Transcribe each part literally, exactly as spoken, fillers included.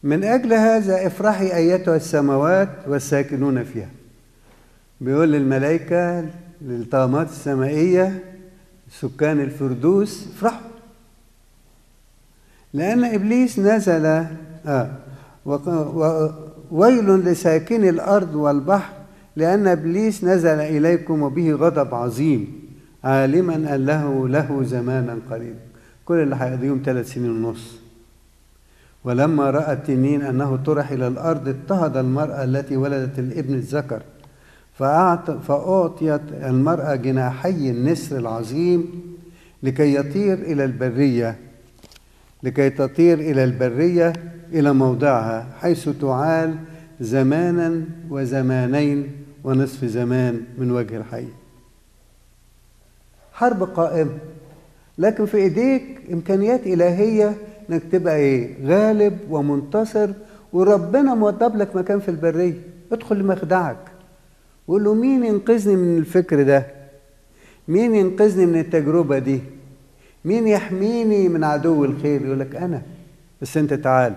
من أجل هذا افرحي أيتها السماوات والساكنون فيها. بيقول للملائكة للطامات السمائية سكان الفردوس افرحوا، لأن إبليس نزل آه ويل لساكني الأرض والبحر، لأن إبليس نزل إليكم وبه غضب عظيم، عالما أن له له زمانا قريب. كل اللي هيقضيهم ثلاث سنين ونص. ولما رأى التنين أنه طرح إلى الأرض اضطهد المرأة التي ولدت الابن الذكر، فأعطيت المرأة جناحي النسر العظيم لكي يطير إلى البرية لكي تطير إلى البرية إلى موضعها، حيث تعال زمانا وزمانين ونصف زمان من وجه الحي. حرب قائمة، لكن في إيديك إمكانيات إلهية إنك تبقى إيه؟ غالب ومنتصر، وربنا موضب لك مكان في البرية. ادخل لمخدعك وقول له مين ينقذني من الفكر ده؟ مين ينقذني من التجربة دي؟ مين يحميني من عدو الخير؟ يقول لك أنا، بس أنت تعال.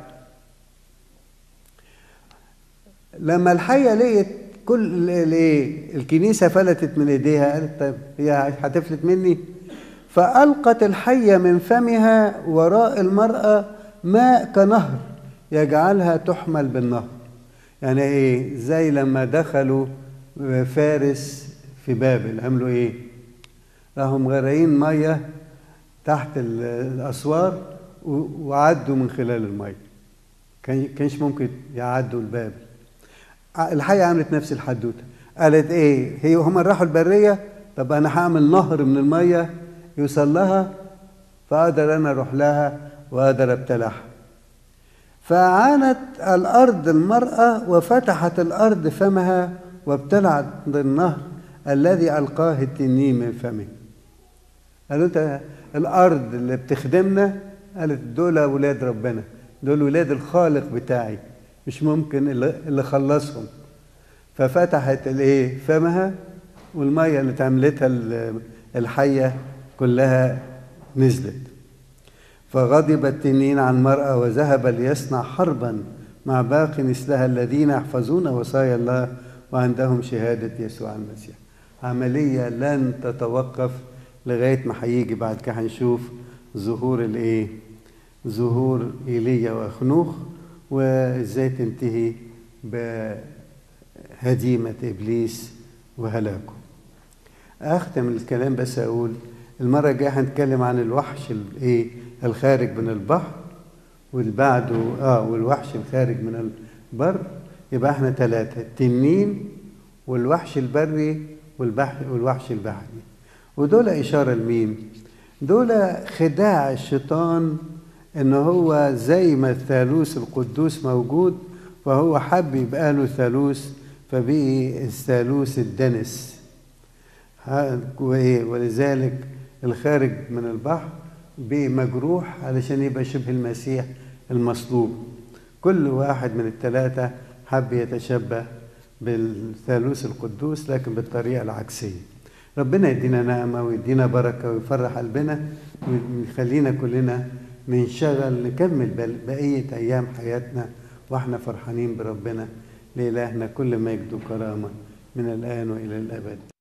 لما الحية لقيت كل الايه الكنيسة فلتت من ايديها، قالت طيب هي هتفلت مني؟ فألقت الحية من فمها وراء المرأة ماء كنهر يجعلها تحمل بالنهر. يعني ايه؟ زي لما دخلوا فارس في بابل عملوا ايه؟ راحوا مغرقين مية تحت الأسوار وعدوا من خلال المية، كانش ممكن يعدوا الباب. الحية عملت نفس الحدوته، قالت ايه؟ هي هم راحوا البرية، طب انا هعمل نهر من المية يوصل لها، فاقدر انا اروح لها واقدر ابتلعها. فعانت الارض المرأة وفتحت الارض فمها وابتلعت النهر الذي القاه التنين من فمه. قالوا انت الارض اللي بتخدمنا، قالت دول ولاد ربنا، دول ولاد الخالق بتاعي، مش ممكن اللي خلصهم. ففتحت الايه فمها، والميه اللي تعملتها الحيه كلها نزلت. فغضب التنين عن المرأة وذهب ليصنع حربا مع باقي مثلها الذين يحفظون وصايا الله وعندهم شهادة يسوع المسيح. عملية لن تتوقف لغاية ما هيجي بعد كده هنشوف ظهور الايه ظهور ايليا واخنوخ، وازاي تنتهي بهزيمة ابليس وهلاكه. اختم الكلام بس اقول المرة الجاية هنتكلم عن الوحش الايه الخارج من البحر، والبعده اه والوحش الخارج من البر. يبقى احنا ثلاثة: التنين والوحش البري والبحر والوحش البحري. ودول اشارة لمين؟ دول خداع الشيطان، ان هو زي ما الثالوث القدوس موجود فهو حب يبقى له ثالوث، فبقي الثالوث الدنس. ولذلك الخارج من البحر بقي مجروح علشان يبقى شبه المسيح المصلوب. كل واحد من الثلاثة حب يتشبه بالثالوث القدوس لكن بالطريقة العكسية. ربنا يدينا نعمة ويدينا بركة ويفرح قلبنا ويخلينا كلنا ننشغل نكمل بقية أيام حياتنا وإحنا فرحانين بربنا. لإلهنا كل مجد وكرامة من الآن وإلى الأبد.